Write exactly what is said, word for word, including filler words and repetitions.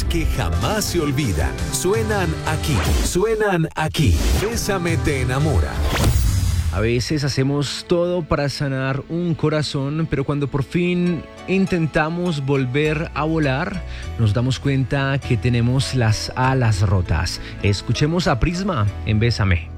que jamás se olvida. Suenan aquí, suenan aquí. Bésame te enamora. A veces hacemos todo para sanar un corazón, pero cuando por fin intentamos volver a volar, nos damos cuenta que tenemos las alas rotas. Escuchemos a Prisma en Bésame.